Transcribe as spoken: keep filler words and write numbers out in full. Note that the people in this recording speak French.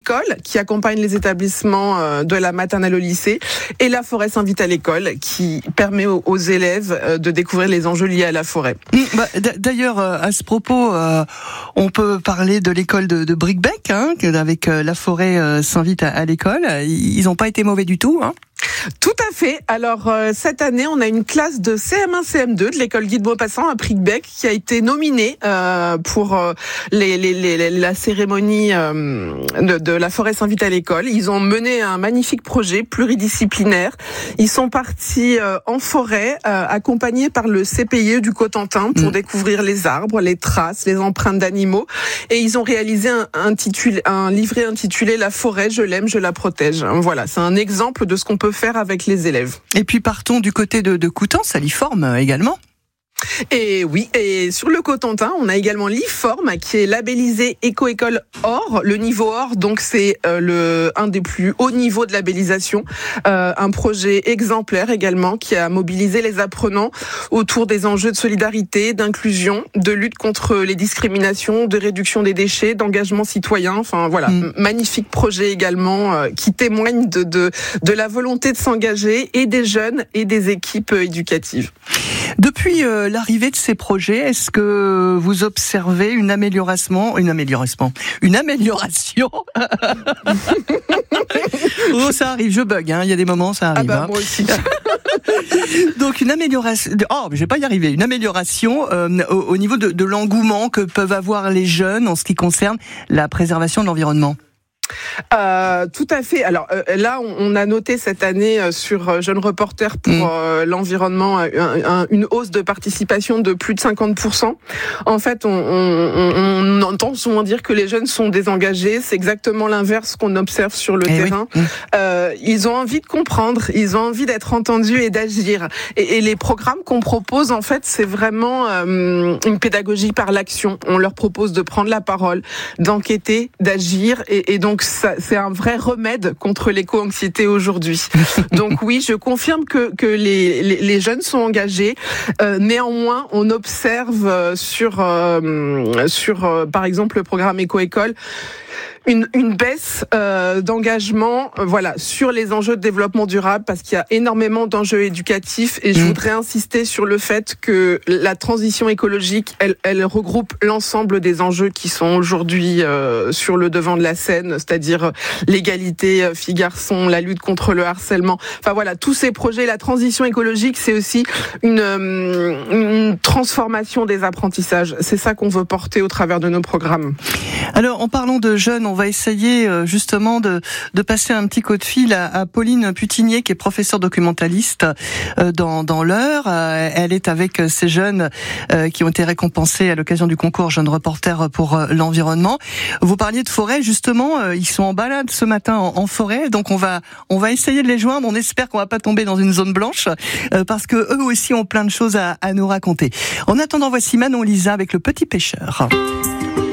école qui accompagne les établissements euh, de la maternelle au lycée, et La Forêt s'invite à l'école qui permet aux, aux élèves euh, de découvrir les enjeux liés à la forêt. Mmh, bah, d'ailleurs, euh, à ce propos, euh, on peut parler de l'école de, de Bricbec, hein, avec euh, La Forêt euh, s'invite à, à l'école. Ils n'ont pas été mauvais du tout, hein. Tout à fait. Alors euh, cette année, on a une classe de C M un C M deux de l'école Guy de Maupassant à Bricbec qui a été nominée euh, pour euh, les, les, les, la cérémonie euh, de, de La Forêt s'invite à l'école. Ils ont mené un magnifique projet pluridisciplinaire. Ils sont partis euh, en forêt, euh, accompagnés par le C P I E du Cotentin pour mmh. découvrir les arbres, les traces, les empreintes d'animaux. Et ils ont réalisé un, intitulé, un livret intitulé La forêt, je l'aime, je la protège. Voilà, c'est un exemple de ce qu'on peut faire avec les élèves. Et puis partons du côté de, de Coutances, à l'Iforme également. Et oui, et sur le Cotentin, on a également l'Iforme qui est labellisé Éco-École Or, le niveau Or, donc c'est euh, le un des plus hauts niveaux de labellisation. Euh, un projet exemplaire également qui a mobilisé les apprenants autour des enjeux de solidarité, d'inclusion, de lutte contre les discriminations, de réduction des déchets, d'engagement citoyen. Enfin voilà, mmh. magnifique projet également euh, qui témoigne de, de, de la volonté de s'engager et des jeunes et des équipes éducatives. Depuis euh, l'arrivée de ces projets, est-ce que vous observez une amélioration, une amélioration, une amélioration Oh, ça arrive, je bug, hein. Il y a des moments, ça arrive. Ah bah, hein. moi aussi. Donc une amélioration. Oh, je vais pas y arriver. Une amélioration euh, au, au niveau de, de l'engouement que peuvent avoir les jeunes en ce qui concerne la préservation de l'environnement. Euh, tout à fait. Alors euh, là, on, on a noté cette année euh, sur euh, Jeunes Reporters pour mmh. euh, l'environnement un, un, une hausse de participation de plus de cinquante pour cent. En fait, on, on, on entend souvent dire que les jeunes sont désengagés. C'est exactement l'inverse qu'on observe sur le eh terrain. Oui. Mmh. Euh, ils ont envie de comprendre, ils ont envie d'être entendus et d'agir. Et, et les programmes qu'on propose, en fait, c'est vraiment euh, une pédagogie par l'action. On leur propose de prendre la parole, d'enquêter, d'agir, et, et donc ça, c'est un vrai remède contre l'éco-anxiété aujourd'hui. Donc oui, je confirme que, que les, les, les jeunes sont engagés. Euh, néanmoins, on observe euh, sur, euh, sur euh, par exemple, le programme Éco-École, Une, une baisse euh, d'engagement euh, voilà, sur les enjeux de développement durable parce qu'il y a énormément d'enjeux éducatifs et je mmh. voudrais insister sur le fait que la transition écologique, elle, elle regroupe l'ensemble des enjeux qui sont aujourd'hui euh, sur le devant de la scène, c'est-à-dire l'égalité filles-garçons, la lutte contre le harcèlement. Enfin voilà, tous ces projets, la transition écologique, c'est aussi une, une transformation des apprentissages. C'est ça qu'on veut porter au travers de nos programmes. Alors, en parlant de jeunes, on va essayer justement de, de passer un petit coup de fil à, à Pauline Putinier, qui est professeure documentaliste dans, dans l'Eure. Elle est avec ces jeunes qui ont été récompensés à l'occasion du concours Jeunes Reporters pour l'environnement. Vous parliez de forêt, justement, ils sont en balade ce matin en, en forêt, donc on va, on va essayer de les joindre. On espère qu'on va pas tomber dans une zone blanche, parce que eux aussi ont plein de choses à, à nous raconter. En attendant, voici Manon Lisa avec Le Petit Pêcheur.